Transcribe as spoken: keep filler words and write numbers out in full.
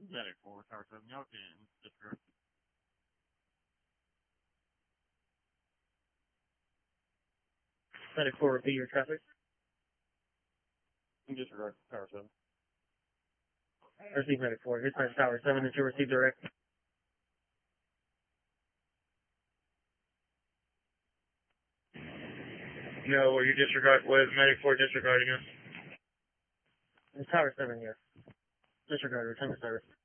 Medic four, Tower seven, y'all can disregard. Medic four, repeat your traffic. Disregard, Tower seven. Receive Medic four. Dispatch Tower seven, did you receive direct? No, were you disregard, was Medic four disregarding us? It's Tower seven, yes. Disregard, return to service.